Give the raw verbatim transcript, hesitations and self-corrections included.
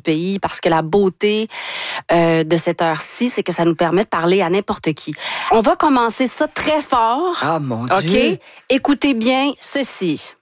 pays, parce que la beauté euh, de cette heure-ci, c'est que ça nous permet de parler à n'importe qui. On va commencer ça très fort. Ah, mon OK? Dieu! Écoutez bien ceci.